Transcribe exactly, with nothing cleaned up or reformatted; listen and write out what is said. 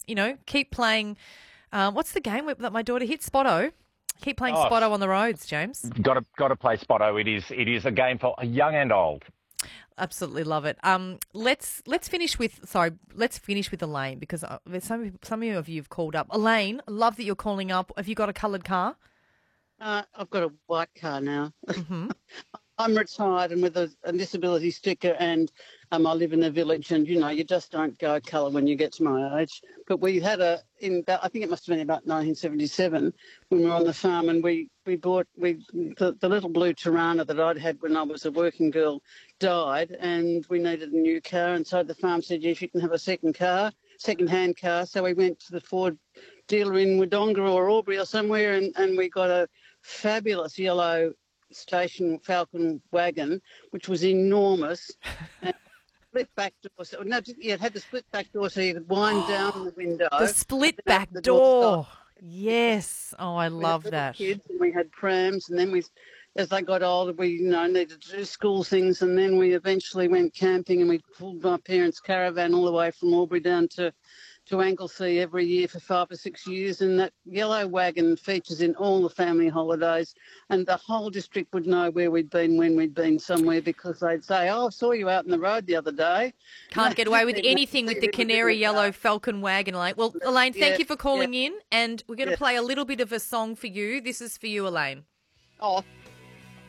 you know, keep playing. Um, what's the game that my daughter hits? Spotto. Keep playing Oh, Spotto on the roads, James. Got to got to play Spotto. It is it is a game for young and old. Absolutely love it. Um, let's let's finish with sorry. Let's finish with Elaine because uh, there's some some of you have called up. Elaine, I love that you're calling up. Have you got a coloured car? Uh, I've got a white car now. Mm-hmm. I'm retired and with a, a disability sticker, and um, I live in a village, and you know you just don't go colour when you get to my age. But we had a in about, I think it must have been about nineteen seventy-seven when we were on the farm, and we we bought we the, the little blue Tirana that I'd had when I was a working girl died, and we needed a new car, and so the farm said yes, you can have a second car, second hand car. So we went to the Ford dealer in Wodonga or Albury or somewhere, and, and we got a fabulous yellow station Falcon wagon, which was enormous, and split back door. So, no, yeah, it had the split back door so you could wind down the window. The split back the door. door Yes. Oh, I we love had little that. Kids, and we had prams, and then we, as they got older, we you know needed to do school things, and then we eventually went camping, and we pulled my parents' caravan all the way from Albury down to. to Anglesea every year for five or six years, and that yellow wagon features in all the family holidays, and the whole district would know where we'd been when we'd been somewhere because they'd say, oh, I saw you out in the road the other day. Can't get away with anything with the canary yellow Falcon wagon. Elaine. Well, Elaine, thank Yeah, you for calling yeah. in, and we're going to Yeah. play a little bit of a song for you. This is for you, Elaine. Oh,